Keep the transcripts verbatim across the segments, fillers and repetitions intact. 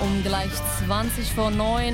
um gleich zwanzig vor neun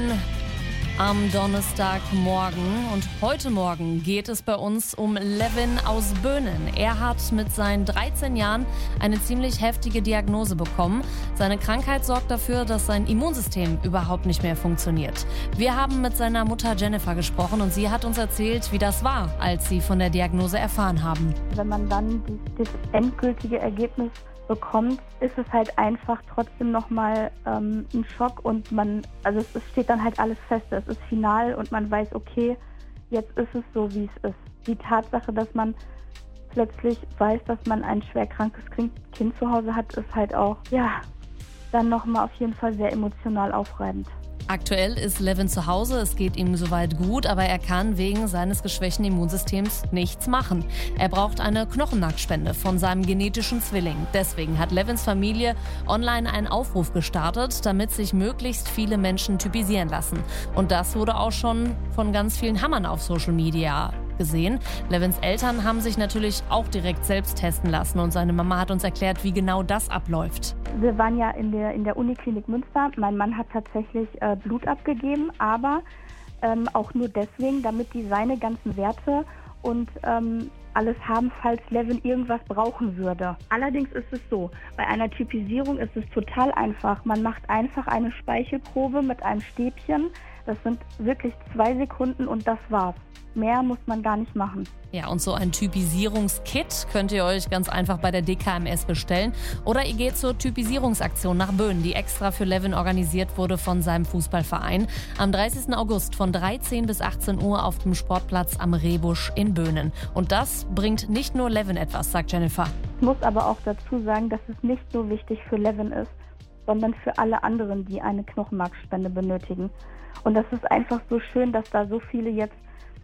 am Donnerstagmorgen. Und heute Morgen geht es bei uns um Levin aus Böhnen. Er hat mit seinen dreizehn Jahren eine ziemlich heftige Diagnose bekommen. Seine Krankheit sorgt dafür, dass sein Immunsystem überhaupt nicht mehr funktioniert. Wir haben mit seiner Mutter Jennifer gesprochen und sie hat uns erzählt, wie das war, als sie von der Diagnose erfahren haben. Wenn man dann das endgültige Ergebnis bekommt, ist es halt einfach trotzdem nochmal ähm, ein Schock und man, also es, es steht dann halt alles fest, es ist final und man weiß, okay, jetzt ist es so, wie es ist. Die Tatsache, dass man plötzlich weiß, dass man ein schwer krankes Kind zu Hause hat, ist halt auch, ja, dann nochmal auf jeden Fall sehr emotional aufreibend. Aktuell ist Levin zu Hause, es geht ihm soweit gut, aber er kann wegen seines geschwächten Immunsystems nichts machen. Er braucht eine Knochenmarkspende von seinem genetischen Zwilling. Deswegen hat Levins Familie online einen Aufruf gestartet, damit sich möglichst viele Menschen typisieren lassen. Und das wurde auch schon von ganz vielen Hammern auf Social Media gesehen. Levins Eltern haben sich natürlich auch direkt selbst testen lassen und seine Mama hat uns erklärt, wie genau das abläuft. Wir waren ja in der, in der Uniklinik Münster. Mein Mann hat tatsächlich äh, Blut abgegeben, aber ähm, auch nur deswegen, damit die seine ganzen Werte und ähm, alles haben, falls Levin irgendwas brauchen würde. Allerdings ist es so, bei einer Typisierung ist es total einfach. Man macht einfach eine Speichelprobe mit einem Stäbchen. Das sind wirklich zwei Sekunden und das war's. Mehr muss man gar nicht machen. Ja, und so ein Typisierungskit könnt ihr euch ganz einfach bei der D K M S bestellen. Oder ihr geht zur Typisierungsaktion nach Böhnen, die extra für Levin organisiert wurde von seinem Fußballverein. Am dreißigsten August von dreizehn bis achtzehn Uhr auf dem Sportplatz am Rehbusch in Böhnen. Und das bringt nicht nur Levin etwas, sagt Jennifer. Ich muss aber auch dazu sagen, dass es nicht nur wichtig für Levin ist, sondern für alle anderen, die eine Knochenmarkspende benötigen. Und das ist einfach so schön, dass da so viele jetzt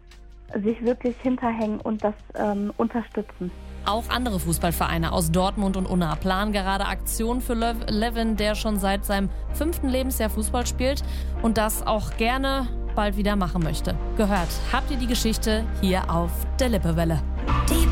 sich wirklich hinterhängen und das ähm, unterstützen. Auch andere Fußballvereine aus Dortmund und Unna planen gerade Aktionen für Le- Levin, der schon seit seinem fünften Lebensjahr Fußball spielt und das auch gerne bald wieder machen möchte. Gehört habt ihr die Geschichte hier auf der Lippewelle.